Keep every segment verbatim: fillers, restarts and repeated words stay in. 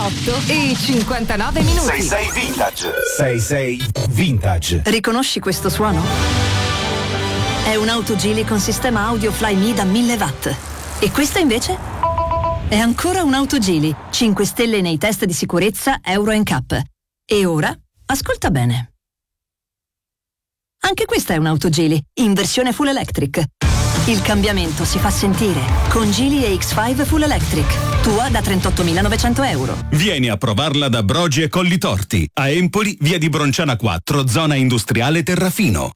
otto e cinquantanove minuti. sei sei Vintage. sei sei Vintage. Riconosci questo suono? È un'auto Geely con sistema audio Fly Me da mille watt. E questa invece? È ancora un'auto Geely, cinque stelle nei test di sicurezza Euro N C A P. E ora, ascolta bene. Anche questa è un'auto Geely, in versione full electric. Il cambiamento si fa sentire con Geely A X cinque Full Electric, tua da trentottomilanovecento euro. Vieni a provarla da Brogi e Collitorti, a Empoli, via di Bronciana quattro, zona industriale Terrafino.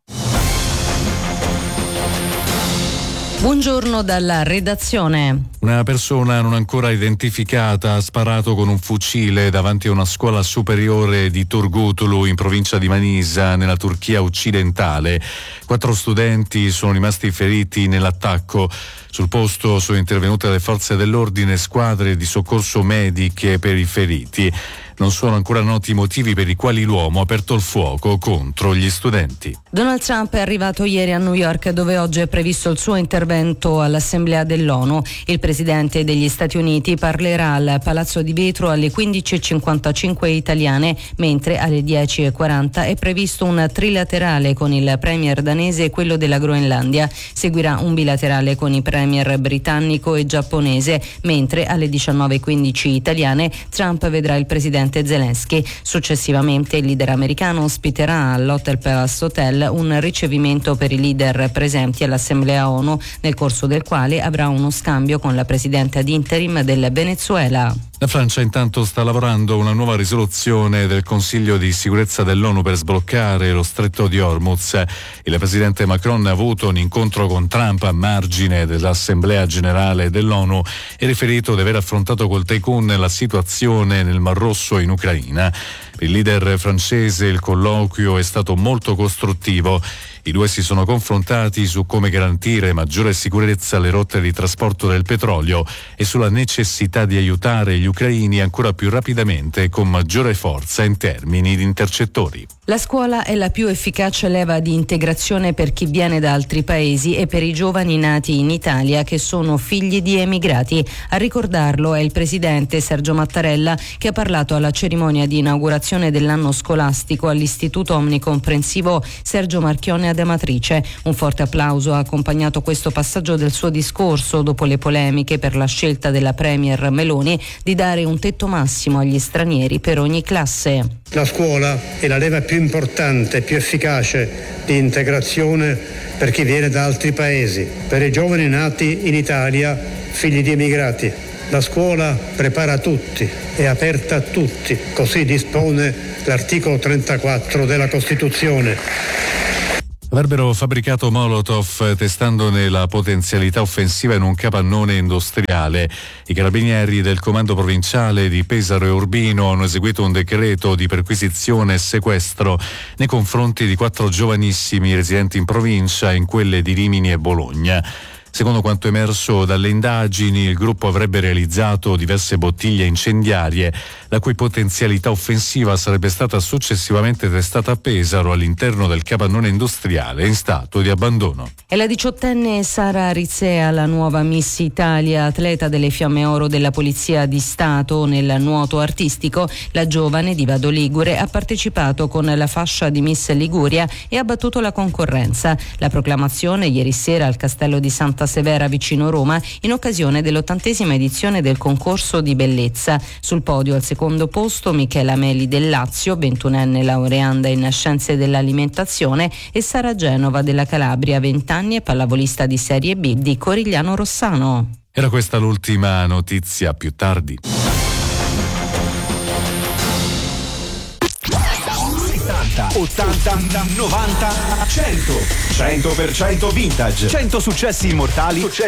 Buongiorno dalla redazione. Una persona non ancora identificata ha sparato con un fucile davanti a una scuola superiore di Turgutulu in provincia di Manisa, nella Turchia occidentale. Quattro studenti sono rimasti feriti nell'attacco. Sul posto sono intervenute le forze dell'ordine, squadre di soccorso mediche per i feriti. Non sono ancora noti i motivi per i quali l'uomo ha aperto il fuoco contro gli studenti. Donald Trump è arrivato ieri a New York, dove oggi è previsto il suo intervento all'Assemblea dell'ONU. Il presidente degli Stati Uniti parlerà al Palazzo di Vetro alle quindici e cinquantacinque italiane, mentre alle dieci e quaranta è previsto un trilaterale con il premier danese e quello della Groenlandia. Seguirà un bilaterale con i premier britannico e giapponese, mentre alle diciannove e quindici italiane Trump vedrà il presidente Zelensky. Successivamente il leader americano ospiterà all'Hotel Palace Hotel un ricevimento per i leader presenti all'Assemblea ONU, nel corso del quale avrà uno scambio con la presidente ad interim del Venezuela. La Francia intanto sta lavorando a una nuova risoluzione del Consiglio di sicurezza dell'ONU per sbloccare lo stretto di Hormuz. Il presidente Macron ha avuto un incontro con Trump a margine dell'Assemblea generale dell'ONU e riferito di aver affrontato col tycoon la situazione nel Mar Rosso in Ucraina. Per il leader francese il colloquio è stato molto costruttivo. I due si sono confrontati su come garantire maggiore sicurezza alle rotte di trasporto del petrolio e sulla necessità di aiutare gli ucraini ancora più rapidamente e con maggiore forza in termini di intercettori. La scuola è la più efficace leva di integrazione per chi viene da altri paesi e per i giovani nati in Italia che sono figli di emigrati. A ricordarlo è il presidente Sergio Mattarella, che ha parlato alla cerimonia di inaugurazione dell'anno scolastico all'Istituto Omnicomprensivo Sergio Marchionne ad Amatrice. Un forte applauso ha accompagnato questo passaggio del suo discorso dopo le polemiche per la scelta della premier Meloni di dare un tetto massimo agli stranieri per ogni classe. La scuola è la leva più importante e più efficace di integrazione per chi viene da altri paesi, per i giovani nati in Italia, figli di emigrati. La scuola prepara tutti, è aperta a tutti, così dispone l'articolo trentaquattro della Costituzione. Avrebbero fabbricato Molotov testandone la potenzialità offensiva in un capannone industriale. I carabinieri del comando provinciale di Pesaro e Urbino hanno eseguito un decreto di perquisizione e sequestro nei confronti di quattro giovanissimi residenti in provincia e in quelle di Rimini e Bologna. Secondo quanto emerso dalle indagini, il gruppo avrebbe realizzato diverse bottiglie incendiarie, la cui potenzialità offensiva sarebbe stata successivamente testata a Pesaro all'interno del capannone industriale in stato di abbandono. È la diciottenne Sara Rizea, la nuova Miss Italia, atleta delle Fiamme Oro della Polizia di Stato nel nuoto artistico. La giovane di Vado Ligure ha partecipato con la fascia di Miss Liguria e ha battuto la concorrenza. La proclamazione ieri sera al Castello di Santa Severa vicino Roma in occasione dell'ottantesima edizione del concorso di bellezza. Sul podio al secondo posto Michela Meli del Lazio, ventunenne laureanda in scienze dell'alimentazione, e Sara Genova della Calabria, vent'anni e pallavolista di Serie B di Corigliano Rossano. Era questa l'ultima notizia, più tardi. ottanta, novanta, cento. cento per cento vintage. cento successi immortali.